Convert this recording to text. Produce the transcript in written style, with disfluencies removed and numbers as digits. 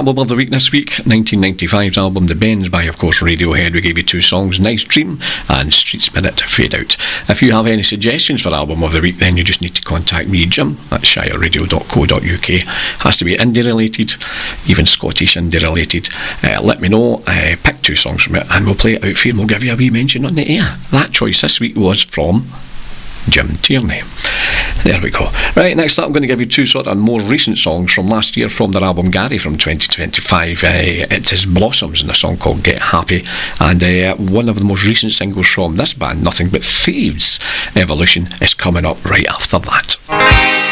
album of the week this week, 1995's album The Bends by, of course, Radiohead. We gave you two songs, Nice Dream and Street Spirit Fade Out. If you have any suggestions for album of the week, then you just need to contact me, Jim, at shireradio.co.uk. Has to be indie related, even Scottish indie related. Let me know, pick two songs from it and we'll play it out for you and we'll give you a wee mention on the air. That choice this week was from Jim Tierney. There we go. Right, next up I'm going to give you two sort of more recent songs from last year from their album Gary from 2025. It is Blossoms and a song called Get Happy, and one of the most recent singles from this band, Nothing But Thieves, Evolution, is coming up right after that.